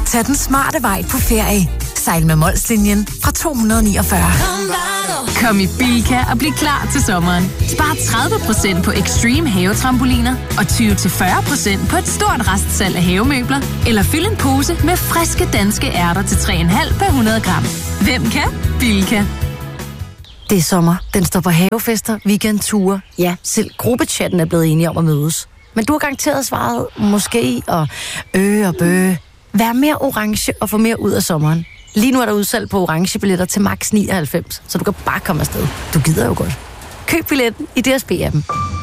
Tag den smarte vej på ferie. Sejl med Molslinjen fra 249. Kom i Bilka og bliv klar til sommeren. Spar 30% på Extreme havetrampoliner og 20-40% på et stort restsalg af havemøbler. Eller fyld en pose med friske danske ærter til 3,5 per 100 gram. Hvem kan? Bilka. Det er sommer. Den står på havefester, weekendture. Ja, selv gruppechatten er blevet enige om at mødes. Men du har garanteret svaret måske og og bø. Vær mere orange og få mere ud af sommeren. Lige nu er der udsalg på orange billetter til max 99, så du kan bare komme afsted. Du gider jo godt. Køb billetten i DSB-appen.